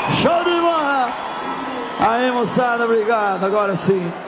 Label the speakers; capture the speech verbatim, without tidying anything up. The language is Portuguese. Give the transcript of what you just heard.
Speaker 1: Show de bola! Aí, moçada, obrigado. Agora sim.